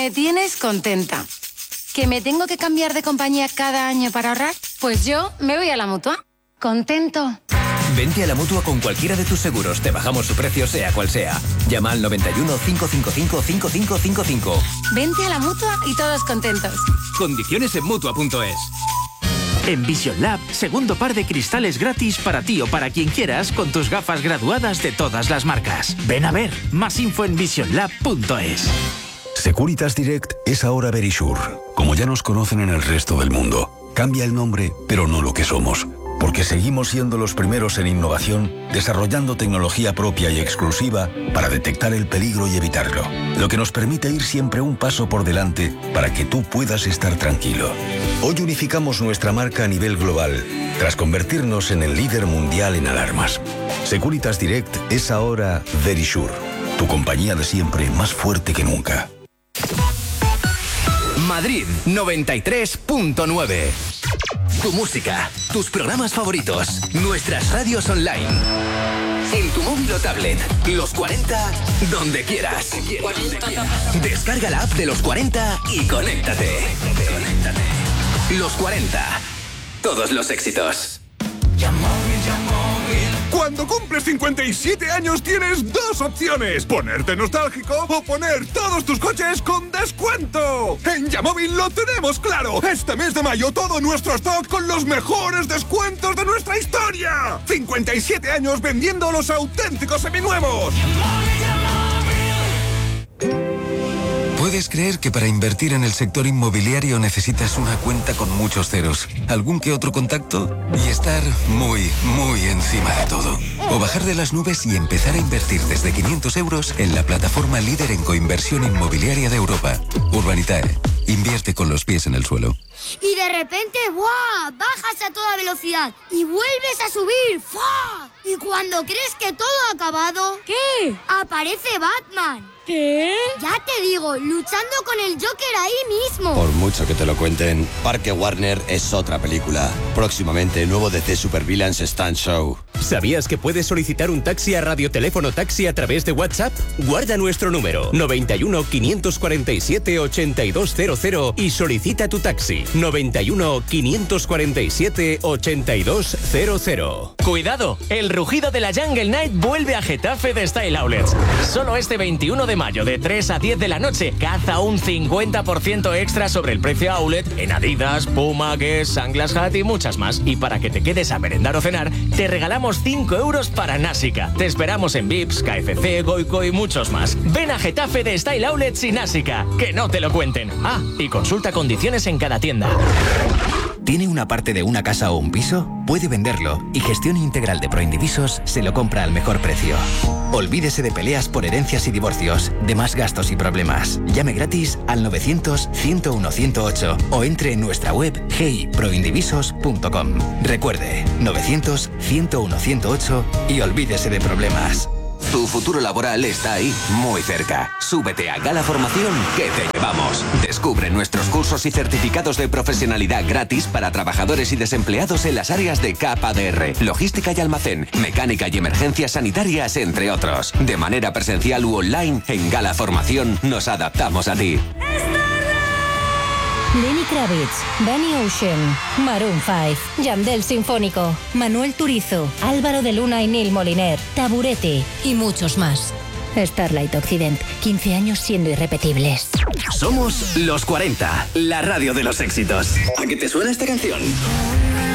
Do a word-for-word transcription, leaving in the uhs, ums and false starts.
Me tienes contenta. ¿Que me tengo que cambiar de compañía cada año para ahorrar? Pues yo me voy a la Mutua. Contento. Vente a la Mutua con cualquiera de tus seguros. Te bajamos su precio, sea cual sea. Llama al noventa y uno, cinco cinco cinco, cinco cinco cinco cinco. Vente a la Mutua y todos contentos. Condiciones en Mutua punto es. En Vision Lab, segundo par de cristales gratis para ti o para quien quieras con tus gafas graduadas de todas las marcas. Ven a ver, más info en vision lab punto es. Securitas Direct es ahora Verisure. Como ya nos conocen en el resto del mundo, cambia el nombre, pero no lo que somos. Porque seguimos siendo los primeros en innovación, desarrollando tecnología propia y exclusiva para detectar el peligro y evitarlo. Lo que nos permite ir siempre un paso por delante para que tú puedas estar tranquilo. Hoy unificamos nuestra marca a nivel global, tras convertirnos en el líder mundial en alarmas. Securitas Direct es ahora Verisure, tu compañía de siempre más fuerte que nunca. Madrid noventa y tres punto nueve. Tu música, tus programas favoritos, nuestras radios online. En tu móvil o tablet, los cuarenta, donde quieras. Descarga la app de los cuarenta y conéctate. Los cuarenta, todos los éxitos. Cuando cumples cincuenta y siete años tienes dos opciones: ponerte nostálgico o poner todos tus coches con descuento. En Yamóvil lo tenemos claro. Este mes de mayo todo nuestro stock con los mejores descuentos de nuestra historia. cincuenta y siete años vendiendo los auténticos seminuevos. ¿Puedes creer que para invertir en el sector inmobiliario necesitas una cuenta con muchos ceros, algún que otro contacto y estar muy, muy encima de todo? O bajar de las nubes y empezar a invertir desde quinientos euros en la plataforma líder en coinversión inmobiliaria de Europa, Urbanitae. Invierte con los pies en el suelo. Y de repente, ¡buah!, bajas a toda velocidad y vuelves a subir, ¡fua! Y cuando crees que todo ha acabado, ¿qué? Aparece Batman. ¿Qué? Ya te digo, luchando con el Joker ahí mismo. Por mucho que te lo cuenten, Parque Warner es otra película. Próximamente, nuevo D C Supervillains Stunt Show. ¿Sabías que puedes solicitar un taxi a Radioteléfono Taxi a través de WhatsApp? Guarda nuestro número noventa y uno, quinientos cuarenta y siete, ochenta y dos cero cero y solicita tu taxi noventa y uno, quinientos cuarenta y siete, ochenta y dos cero cero. Cuidado, el rugido de la Jungle Night vuelve a Getafe de Style Outlets. Solo este veintiuno de mayo de tres a diez de la noche caza un cincuenta por ciento extra sobre el precio outlet en Adidas, Puma, Guess, Sunglass Hut y muchas más. Y para que te quedes a merendar o cenar, te regalamos cinco euros para Násica. Te esperamos en Vips, K F C, Goico y muchos más. Ven a Getafe de Style Outlets y Násica, que no te lo cuenten. Ah, y consulta condiciones en cada tienda. ¿Tiene una parte de una casa o un piso? Puede venderlo y Gestión Integral de Proindivisos se lo compra al mejor precio. Olvídese de peleas por herencias y divorcios, de más gastos y problemas. Llame gratis al novecientos, ciento uno, ciento ocho o entre en nuestra web g i proindivisos punto com. Recuerde, novecientos, ciento uno, ciento ocho y olvídese de problemas. Tu futuro laboral está ahí, muy cerca. Súbete a Gala Formación, que te llevamos. Descubre nuestros cursos y certificados de profesionalidad gratis para trabajadores y desempleados en las áreas de K P D R, logística y almacén, mecánica y emergencias sanitarias, entre otros. De manera presencial u online, en Gala Formación nos adaptamos a ti. Lenny Kravitz, Danny Ocean, Maroon cinco, Yandel Sinfónico, Manuel Turizo, Álvaro de Luna y Neil Moliner, Taburete y muchos más. Starlight Occident, quince años siendo irrepetibles. Somos los cuarenta, la radio de los éxitos. ¿A qué te suena esta canción?